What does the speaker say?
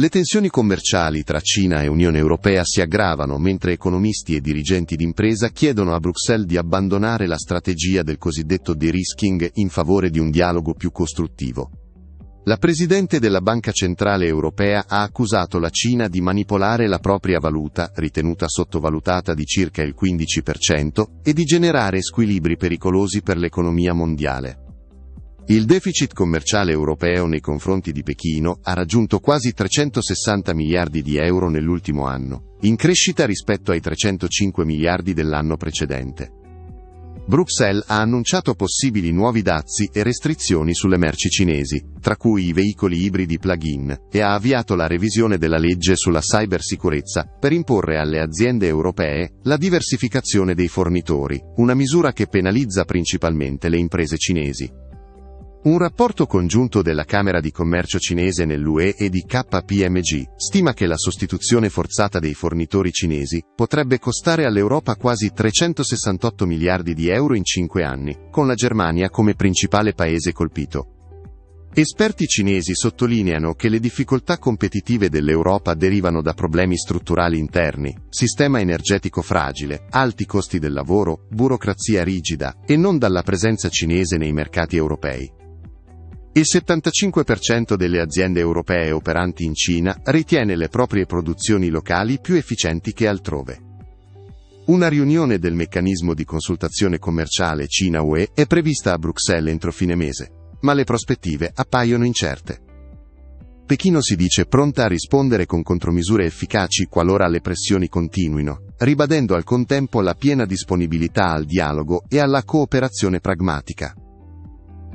Le tensioni commerciali tra Cina e Unione Europea si aggravano mentre economisti e dirigenti d'impresa chiedono a Bruxelles di abbandonare la strategia del cosiddetto de-risking in favore di un dialogo più costruttivo. La Presidente della Banca Centrale Europea ha accusato la Cina di manipolare la propria valuta, ritenuta sottovalutata di circa il 15%, e di generare squilibri pericolosi per l'economia mondiale. Il deficit commerciale europeo nei confronti di Pechino ha raggiunto quasi 360 miliardi di euro nell'ultimo anno, in crescita rispetto ai 305 miliardi dell'anno precedente. Bruxelles ha annunciato possibili nuovi dazi e restrizioni sulle merci cinesi, tra cui i veicoli ibridi plug-in, e ha avviato la revisione della legge sulla cybersicurezza per imporre alle aziende europee la diversificazione dei fornitori, una misura che penalizza principalmente le imprese cinesi. Un rapporto congiunto della Camera di Commercio cinese nell'UE e di KPMG stima che la sostituzione forzata dei fornitori cinesi potrebbe costare all'Europa quasi 368 miliardi di euro in 5 anni, con la Germania come principale paese colpito. Esperti cinesi sottolineano che le difficoltà competitive dell'Europa derivano da problemi strutturali interni, sistema energetico fragile, alti costi del lavoro, burocrazia rigida, e non dalla presenza cinese nei mercati europei. Il 75% delle aziende europee operanti in Cina ritiene le proprie produzioni locali più efficienti che altrove. Una riunione del meccanismo di consultazione commerciale Cina-UE è prevista a Bruxelles entro fine mese, ma le prospettive appaiono incerte. Pechino si dice pronta a rispondere con contromisure efficaci qualora le pressioni continuino, ribadendo al contempo la piena disponibilità al dialogo e alla cooperazione pragmatica.